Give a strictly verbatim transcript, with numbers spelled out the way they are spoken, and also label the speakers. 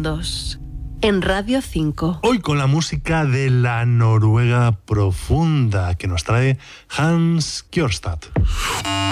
Speaker 1: Mundos, en Radio cinco.
Speaker 2: Hoy con la música de la Noruega profunda que nos trae Hans Kjørstad.